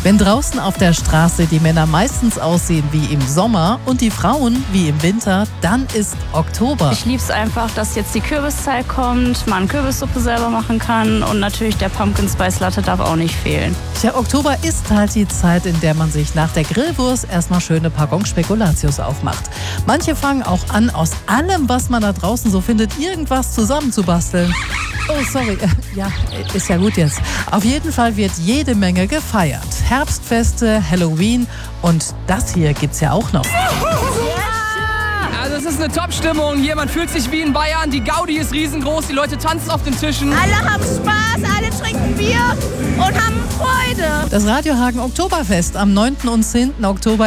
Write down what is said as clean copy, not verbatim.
Wenn draußen auf der Straße die Männer meistens aussehen wie im Sommer und die Frauen wie im Winter, dann ist Oktober. Ich liebe es einfach, dass jetzt die Kürbiszeit kommt, man Kürbissuppe selber machen kann und natürlich der Pumpkin Spice Latte darf auch nicht fehlen. Tja, Oktober ist halt die Zeit, in der man sich nach der Grillwurst erstmal schöne Packung Spekulatius aufmacht. Manche fangen auch an, aus allem, was man da draußen so findet, irgendwas zusammenzubasteln. Oh, sorry. Ja, ist ja gut jetzt. Auf jeden Fall wird jede Menge gefeiert. Herbstfeste, Halloween und das hier gibt's ja auch noch. Also es ist eine Top-Stimmung hier, man fühlt sich wie in Bayern, die Gaudi ist riesengroß, die Leute tanzen auf den Tischen. Alle haben Spaß, alle trinken Bier und haben Freude. Das Radio Hagen Oktoberfest am 9. und 10. Oktober